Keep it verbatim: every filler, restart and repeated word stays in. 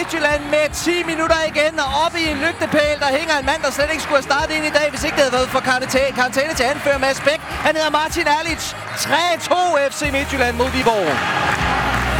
Midtjylland med ti minutter igen, og oppe i en lygtepæl, der hænger en mand, der slet ikke skulle have startet ind i dag, hvis ikke det havde været for karantæne, karantæne til anfører Mads Bæk. Han hedder Martin Erlich. tre to F C Midtjylland mod Viborg.